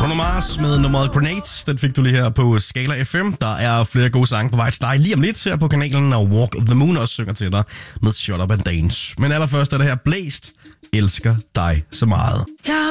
Bruno Mars med nummeret Grenades. Den fik du lige her på Skala FM. Der er flere gode sange på vej til dig lige om lidt her på kanalen, og Walk the Moon også synger til dig med Shut Up and Dance. Men allerførst er det her Blæst. Elsker dig så meget.